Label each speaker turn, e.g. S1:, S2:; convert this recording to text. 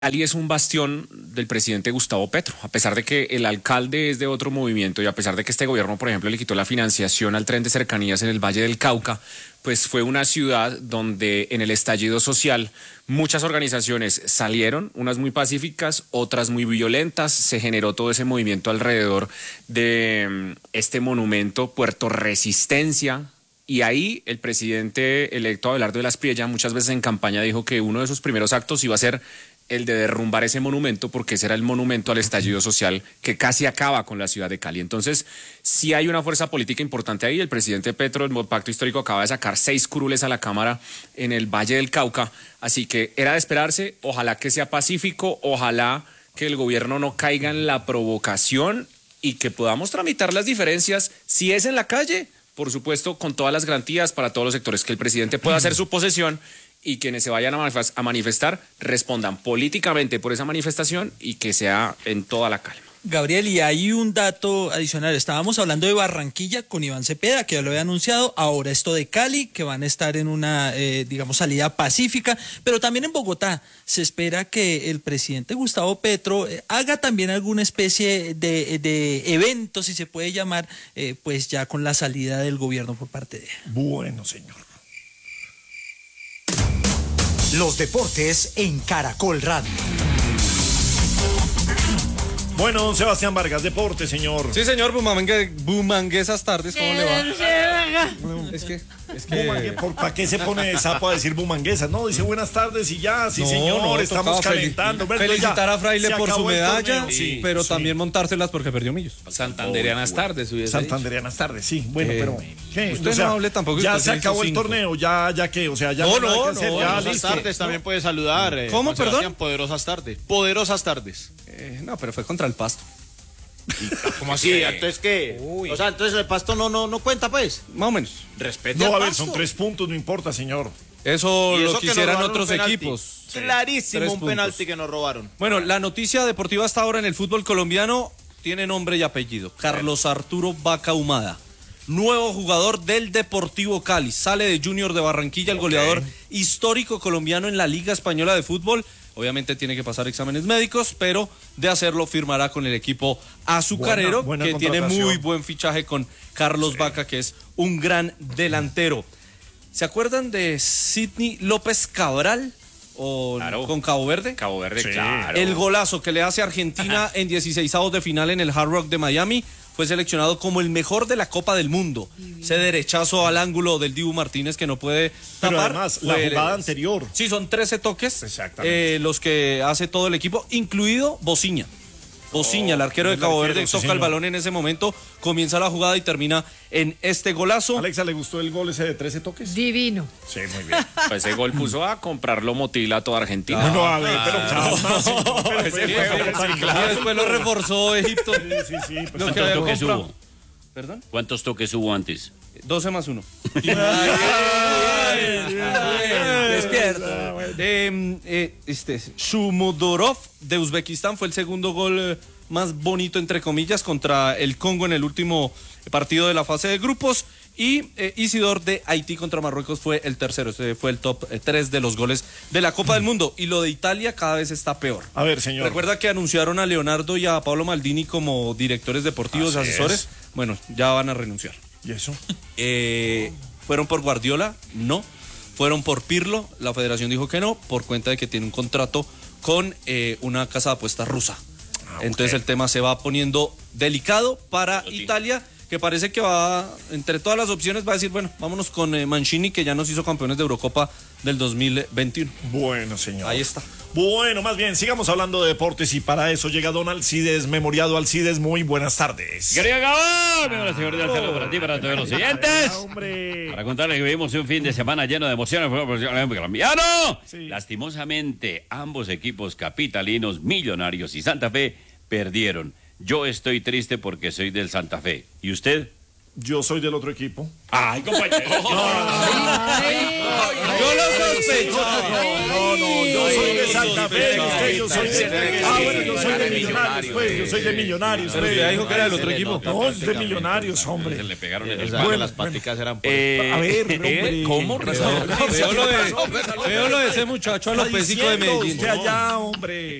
S1: Cali es un bastión del presidente Gustavo Petro, a pesar de que el alcalde es de otro movimiento y a pesar de que este gobierno, por ejemplo, le quitó la financiación al tren de cercanías en el Valle del Cauca, pues fue una ciudad donde en el estallido social muchas organizaciones salieron, unas muy pacíficas, otras muy violentas, se generó todo ese movimiento alrededor de este monumento Puerto Resistencia. Y ahí el presidente electo Abelardo de las Priella muchas veces en campaña dijo que uno de sus primeros actos iba a ser el de derrumbar ese monumento, porque ese era el monumento al estallido social que casi acaba con la ciudad de Cali. Entonces, sí hay una fuerza política importante ahí. El presidente Petro, el Pacto Histórico, acaba de sacar 6 curules a la Cámara en el Valle del Cauca, así que era de esperarse. Ojalá que sea pacífico, ojalá que el gobierno no caiga en la provocación y que podamos tramitar las diferencias, si es en la calle, por supuesto, con todas las garantías para todos los sectores, que el presidente pueda hacer su posesión y quienes se vayan a manifestar respondan políticamente por esa manifestación y que sea en toda la calma.
S2: Gabriel, y hay un dato adicional. Estábamos hablando de Barranquilla con Iván Cepeda, que ya lo había anunciado. Ahora esto de Cali, que van a estar en una, salida pacífica. Pero también en Bogotá se espera que el presidente Gustavo Petro haga también alguna especie de evento, si se puede llamar, pues ya con la salida del gobierno por parte de él.
S3: Bueno, señor.
S4: Los deportes en Caracol Radio.
S3: Bueno, don Sebastián Vargas, deporte, señor.
S5: Sí, señor, bumanguesas tardes, ¿cómo le va? Es que...
S3: ¿Para qué se pone de sapo a decir bumanguesas? No, dice buenas tardes y ya, sí, señor, estamos calentando.
S5: Felicitar a Fraile por su medalla,
S3: sí,
S5: pero también montárselas porque perdió millos.
S1: Santanderianas tardes,
S3: Santanderianas tardes, sí. Bueno, pero ¿qué?
S5: Usted no hable tampoco.
S3: Ya se acabó el torneo, ya qué, o sea, ya
S5: no,
S6: Poderosas tardes también puede saludar.
S5: ¿Cómo, perdón?
S6: Poderosas tardes.
S5: No, pero fue contra el Pasto.
S6: ¿Cómo así? Entonces, ¿qué? O sea, entonces el Pasto no cuenta, pues.
S5: Más o menos.
S6: Respete
S3: No,
S6: al
S3: a ver,
S6: Pasto.
S3: son 3 puntos, no importa, señor.
S5: Eso
S6: Y
S5: lo
S6: que
S5: quisieran
S6: nos robaron
S5: otros
S6: un penalti.
S5: equipos.
S6: Clarísimo,
S5: 3
S6: un penalti que nos robaron.
S5: Bueno, la noticia deportiva hasta ahora en el fútbol colombiano tiene nombre y apellido. Carlos Arturo Vaca Humada, nuevo jugador del Deportivo Cali. Sale de Junior de Barranquilla, el goleador histórico colombiano en la Liga Española de Fútbol. Obviamente tiene que pasar exámenes médicos, pero de hacerlo firmará con el equipo azucarero,
S3: buena
S5: que tiene
S3: contratación.
S5: muy buen fichaje con Carlos Vaca, que es un gran delantero. ¿Se acuerdan de Sidney López Cabral?
S1: Claro.
S5: Con Cabo Verde.
S1: Cabo Verde,
S3: Sí.
S1: claro.
S5: El golazo que le hace a Argentina en 16avos de final en el Hard Rock de Miami fue seleccionado como el mejor de la Copa del Mundo. Ese derechazo al ángulo del Dibu Martínez que no puede tapar.
S3: Pero además, la jugada anterior.
S5: Sí, son 13 toques
S3: Exactamente.
S5: los que hace todo el equipo, incluido Bociña. Bociña, el arquero de
S3: el
S5: Cabo
S3: arquero,
S5: Verde,
S3: sí,
S5: toca
S3: señor.
S5: el balón en ese momento, comienza la jugada y termina en este golazo.
S3: Alexa, ¿le gustó el gol ese de 13 toques?
S7: Divino.
S3: Sí, muy bien.
S1: Pues ese gol puso a comprarlo Motila a toda Argentina.
S3: No, a ver, pero calma, señor, pero
S1: ese
S3: fue
S1: fue
S3: tan
S5: Y
S3: claro.
S5: después lo reforzó Egipto.
S3: Sí, pues,
S5: Lo que
S8: ¿Cuántos
S5: había
S8: toques
S5: comprado.
S8: hubo?
S5: ¿Perdón?
S8: ¿Cuántos toques hubo antes?
S5: 12 más 1.
S2: Despierta.
S5: Shumudorov de Uzbekistán fue el segundo gol más bonito, entre comillas, contra el Congo en el último partido de la fase de grupos. Y Isidor de Haití contra Marruecos fue el tercero. Ese fue el top 3 de los goles de la Copa del Mundo. Y lo de Italia cada vez está peor.
S3: A ver, señor.
S5: Recuerda que anunciaron a Leonardo y a Paolo Maldini como directores deportivos,
S3: Así
S5: asesores.
S3: es.
S5: Bueno, ya van a renunciar.
S3: ¿Y eso?
S5: ¿Fueron por Guardiola? No. ¿Fueron por Pirlo? La federación dijo que no, por cuenta de que tiene un contrato con una casa de apuestas rusa. Entonces el tema se va poniendo delicado para Italia, que parece que va, entre todas las opciones, va a decir, bueno, vámonos con Mancini, que ya nos hizo campeones de Eurocopa del 2021.
S3: Bueno, señor.
S5: Ahí está.
S3: Bueno, más bien, sigamos hablando de deportes y para eso llega don Alcides, memoriado Alcides, muy buenas tardes.
S8: Querido Gabón, hola señor de Alcalá, para ti, para todos los siguientes.
S3: Hombre.
S8: Para contarles que vivimos un fin de semana lleno de emociones en el fútbol profesional colombiano.
S3: Sí.
S8: Lastimosamente, ambos equipos capitalinos, Millonarios y Santa Fe, perdieron. Yo estoy triste porque soy del Santa Fe. ¿Y usted?
S3: Yo soy del otro equipo.
S8: Ay, compañero.
S5: Yo lo sospecho.
S3: No, yo soy de Santa Fe, yo soy de... bueno, yo soy de Millonarios, pues, yo soy de Millonarios.
S5: Pero usted dijo que era del otro equipo.
S3: No, es de Millonarios, hombre.
S8: Se le pegaron en el
S6: Bueno, las paticas eran por...
S3: A ver, hombre.
S8: ¿Cómo?
S5: Veo lo de ese muchacho a los pesicos de Medellín.
S3: Usted allá, hombre.